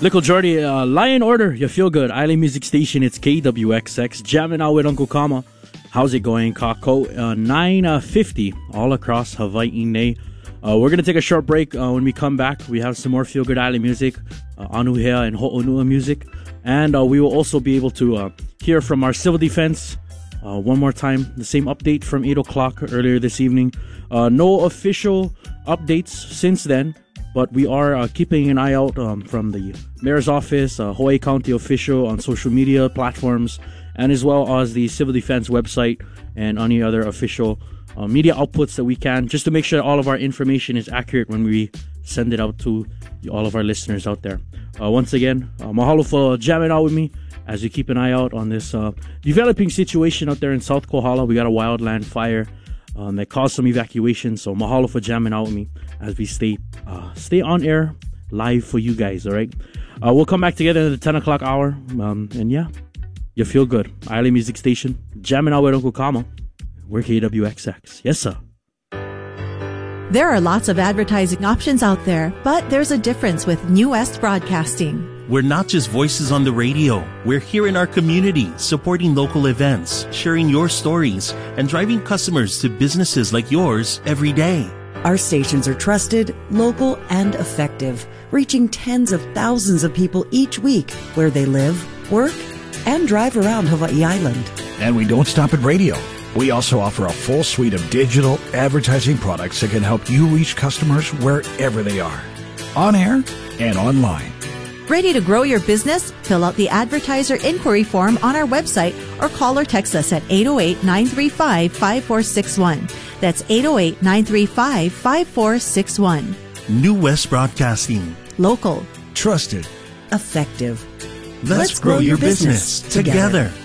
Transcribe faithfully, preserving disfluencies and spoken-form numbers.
Little Jordy, uh, Lion Order, you feel good. Island Music Station, it's K W X X. Jamming out with Uncle Kama. How's it going, Kako? Uh, nine fifty all across Hawaii. Nay. Uh, we're going to take a short break. Uh, when we come back, we have some more Feel Good Island music, uh, Anuhea and Ho'onua music. And uh, we will also be able to uh, hear from our civil defense uh, one more time. The same update from eight o'clock earlier this evening. Uh, no official updates since then, but we are uh, keeping an eye out um, from the mayor's office, uh, Hawaii County official on social media platforms, and as well as the civil defense website and any other official Uh, media outputs that we can, just to make sure all of our information is accurate when we send it out to all of our listeners out there. Uh, once again, uh, mahalo for jamming out with me as we keep an eye out on this uh, developing situation out there in South Kohala. We got a wildland fire um, that caused some evacuation, so mahalo for jamming out with me as we stay uh, stay on air live for you guys, all right? Uh, we'll come back together at the ten o'clock hour, um, and yeah, you feel good. Island Music Station, jamming out with Uncle Kama. We're K W X X. Yes, sir. There are lots of advertising options out there, but there's a difference with New West Broadcasting. We're not just voices on the radio. We're here in our community, supporting local events, sharing your stories, and driving customers to businesses like yours every day. Our stations are trusted, local, and effective, reaching tens of thousands of people each week where they live, work, and drive around Hawaii Island. And we don't stop at radio. We also offer a full suite of digital advertising products that can help you reach customers wherever they are, on air and online. Ready to grow your business? Fill out the advertiser inquiry form on our website or call or text us at eight oh eight, nine three five, five four six one. That's eight oh eight, nine three five, five four six one. New West Broadcasting. Local. Trusted. Effective. Let's, Let's grow, grow your business, business together. together.